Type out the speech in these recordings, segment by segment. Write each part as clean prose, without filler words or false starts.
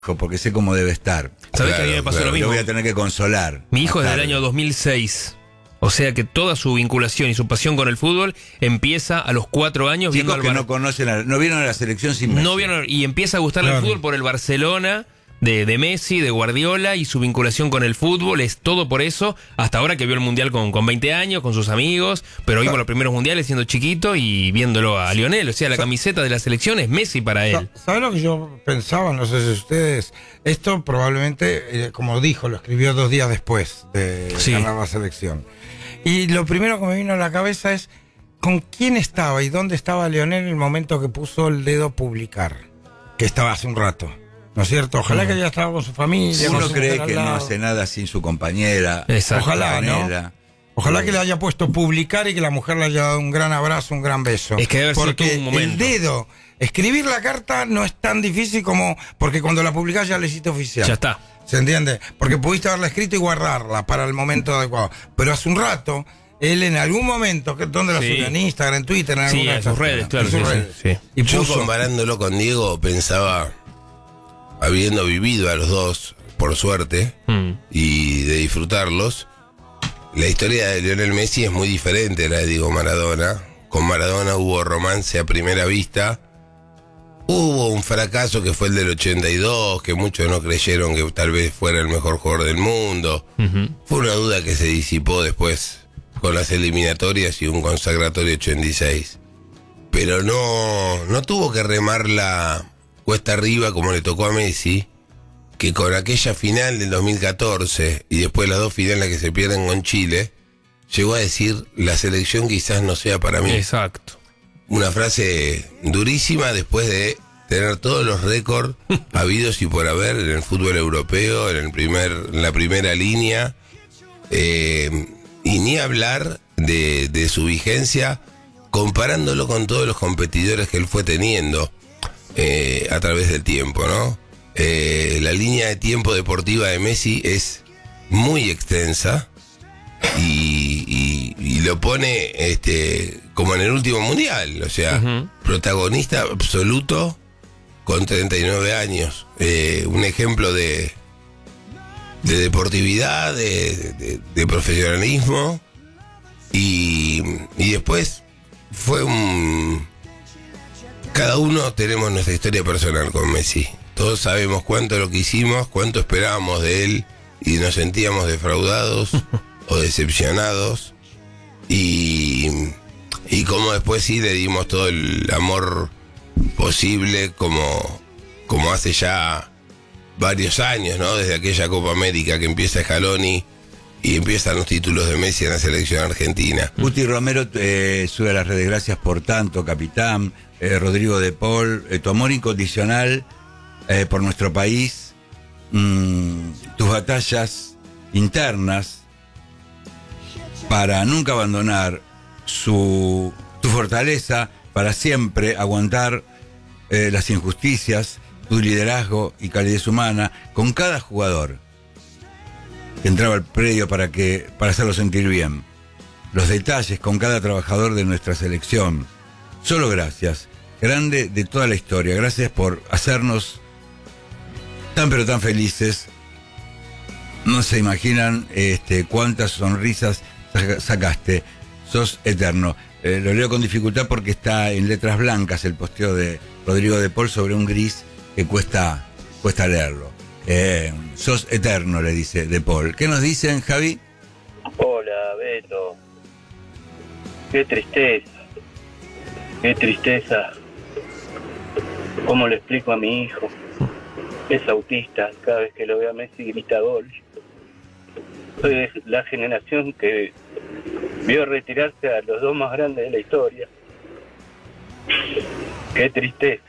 porque sé cómo debe estar. ¿Sabés que a mí me pasó lo mismo? Lo voy a tener que consolar. Mi hijo es del año 2006. O sea que toda su vinculación y su pasión con el fútbol empieza a los 4 años. Chicos viendo que no conocen, no vieron a la selección sin Messi. No vieron, y empieza a gustarle el fútbol por el Barcelona de Messi, de Guardiola, y su vinculación con el fútbol es todo por eso. Hasta ahora que vio el Mundial con 20 años, con sus amigos, pero vimos los primeros Mundiales siendo chiquito y viéndolo a Lionel. O sea, la camiseta de la selección es Messi para él. ¿Sabes lo que yo pensaba? No sé si ustedes... Esto probablemente, como dijo, lo escribió 2 días después de ganar la selección. Y lo primero que me vino a la cabeza es ¿con quién estaba y dónde estaba Lionel en el momento que puso el dedo a publicar? Que estaba hace un rato, ¿no es cierto? Ojalá que haya estado con su familia. Uno cree que no hace nada sin su compañera. Exacto. Ojalá, ¿no? Ojalá que le haya puesto publicar y que la mujer le haya dado un gran abrazo, un gran beso. Es que debe ser porque un momento. El dedo, escribir la carta no es tan difícil como... Porque cuando la publicás ya la hiciste oficial. Ya está. ¿Se entiende? Porque pudiste haberla escrito y guardarla para el momento adecuado. Pero hace un rato, él en algún momento, ¿dónde la subió? En Instagram, en Twitter, en alguna en sus redes, claro. En sus redes. Sí. Y yo puso, comparándolo con Diego, pensaba, habiendo vivido a los dos, por suerte, y de disfrutarlos, la historia de Lionel Messi es muy diferente a la de Diego Maradona. Con Maradona hubo romance a primera vista. Hubo un fracaso que fue el del 82, que muchos no creyeron que tal vez fuera el mejor jugador del mundo. Fue una duda que se disipó después con las eliminatorias y un consagratorio 86. Pero no tuvo que remarla cuesta arriba como le tocó a Messi, que con aquella final del 2014 y después las 2 finales que se pierden con Chile, llegó a decir, la selección quizás no sea para mí. Exacto. Una frase durísima después de tener todos los récords habidos y por haber en el fútbol europeo, en la primera línea, y ni hablar de su vigencia comparándolo con todos los competidores que él fue teniendo a través del tiempo, ¿no? La línea de tiempo deportiva de Messi es muy extensa. Y lo pone como en el último mundial, o sea, protagonista absoluto con 39 años, un ejemplo de deportividad, de profesionalismo, y después fue cada uno tenemos nuestra historia personal con Messi. Todos sabemos cuánto lo que hicimos, cuánto esperábamos de él y nos sentíamos defraudados o decepcionados, y como después sí le dimos todo el amor posible, como hace ya varios años, ¿no? Desde aquella Copa América que empieza Scaloni y empiezan los títulos de Messi en la selección argentina. Guti Romero sube a las redes, gracias por tanto, capitán. Rodrigo de Paul, tu amor incondicional por nuestro país, tus batallas internas para nunca abandonar tu fortaleza, para siempre aguantar las injusticias, tu liderazgo y calidez humana con cada jugador que entraba al predio para hacerlo sentir bien. Los detalles con cada trabajador de nuestra selección. Solo gracias. Grande de toda la historia. Gracias por hacernos tan pero tan felices. No se imaginan cuántas sonrisas sacaste. Sos eterno. Lo leo con dificultad porque está en letras blancas el posteo de Rodrigo de Paul sobre un gris que cuesta leerlo. Sos eterno, le dice de Paul. ¿Qué nos dicen, Javi? Hola, Beto. Qué tristeza. Qué tristeza. ¿Cómo le explico a mi hijo? Es autista. Cada vez que lo ve a Messi grita gol. Soy de la generación que vio retirarse a los 2 más grandes de la historia. Qué tristeza.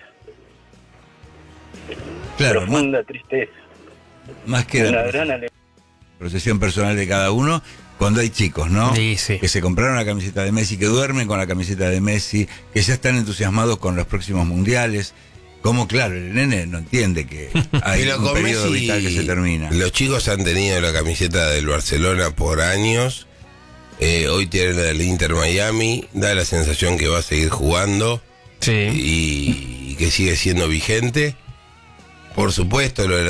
Claro, profunda tristeza. Más que una la gran procesión personal de cada uno, cuando hay chicos, ¿no? Sí, sí. Que se compraron la camiseta de Messi, que duermen con la camiseta de Messi, que ya están entusiasmados con los próximos mundiales. Como, claro, el nene no entiende que hay un periodo Messi, vital que se termina. Los chicos han tenido la camiseta del Barcelona por años. Hoy tienen la del Inter Miami. Da la sensación que va a seguir jugando. Sí. Y que sigue siendo vigente. Por supuesto, lo de